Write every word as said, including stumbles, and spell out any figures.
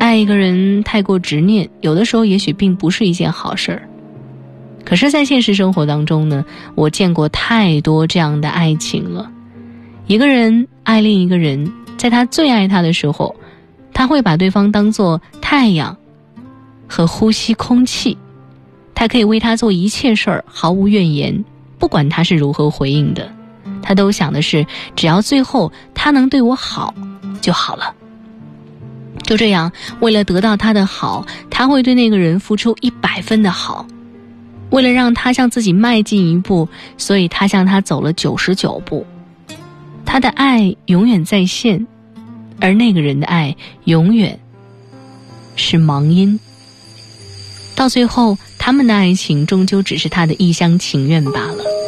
爱一个人太过执念，有的时候也许并不是一件好事儿。可是在现实生活当中呢，我见过太多这样的爱情了。一个人爱另一个人，在他最爱他的时候，他会把对方当作太阳和呼吸空气，他可以为他做一切事儿，毫无怨言，不管他是如何回应的，他都想的是只要最后他能对我好就好了。就这样，为了得到他的好，他会对那个人付出一百分的好。为了让他向自己迈进一步，所以他向他走了九十九步。他的爱永远在线，而那个人的爱永远是盲音。到最后，他们的爱情终究只是他的一厢情愿罢了。